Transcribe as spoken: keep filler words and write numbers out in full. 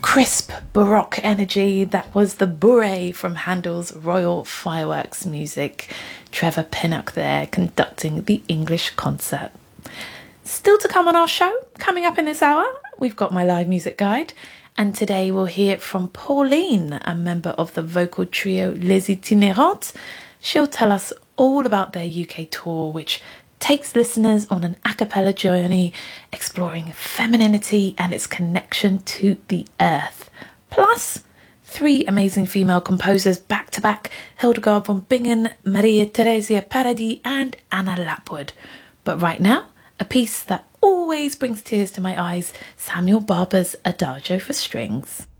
crisp Baroque energy. That was the Bourrée from Handel's Royal Fireworks Music. Trevor Pinnock there conducting the English concert. Still to come on our show, coming up in this hour, we've got my live music guide. And today we'll hear from Pauline, a member of the vocal trio Les Itinérantes. She'll tell us all about their U K tour, which takes listeners on an a cappella journey exploring femininity and its connection to the earth. Plus, three amazing female composers back to back: Hildegard von Bingen, Maria Theresia Paradis and Anna Lapwood. But right now, a piece that always brings tears to my eyes, Samuel Barber's Adagio for Strings.